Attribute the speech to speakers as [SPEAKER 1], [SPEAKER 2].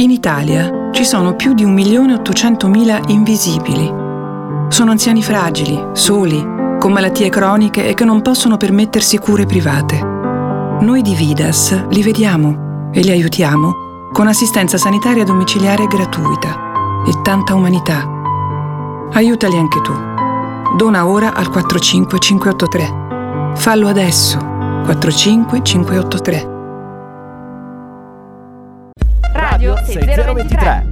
[SPEAKER 1] In Italia ci sono più di 1.800.000 invisibili. Sono anziani fragili, soli, con malattie croniche e che non possono permettersi cure private. Noi di Vidas li vediamo e li aiutiamo con assistenza sanitaria domiciliare gratuita e tanta umanità. Aiutali anche tu. Dona ora al 45583. Fallo adesso. 45583.
[SPEAKER 2] Radio 6023.